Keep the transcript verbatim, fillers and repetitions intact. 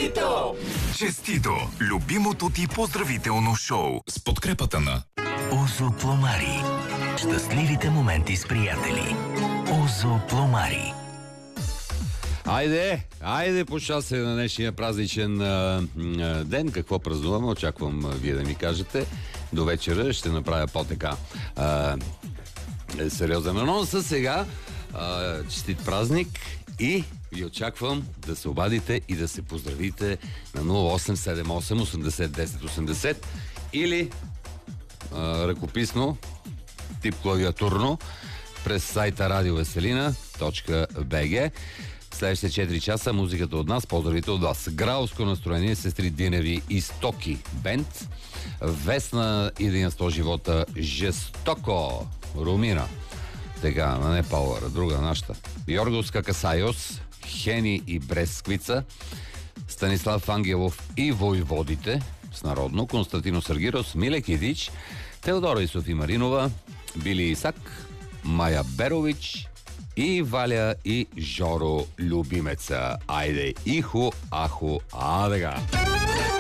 Честито! Честито! Любимото ти поздравително шоу с подкрепата на Озо Пломари. Щастливите моменти с приятели. Озо Пломари. Айде, айде по шосе на днешния празничен а, а, ден. Какво празнуваме? Очаквам а, вие да ми кажете. До вечера ще направя по-така а, сериозен анонс. Сега а, честит празник и ви очаквам да се обадите и да се поздравите на нула осем седем осем осемдесет десет осемдесет или а, ръкописно, тип клавиатурно, през сайта радиовеселина точка би джи. Следващите четири часа музиката от нас, поздравите от вас. Грауско настроение, сестри Диневи и Стоки Бенд, Весна и Деня сто живота, Жестоко, Румина, така, на не Пауър, друга нашата, Йоргос Какасайос, Хени и Бресквица, Станислав Ангелов и Войводите с народно, Константино Саргирос, Миле Кидич, Теодора и Софи Маринова, Били Исак, Майя Берович и Валя и Жоро Любимеца. Айде, ихо, ахо, адега!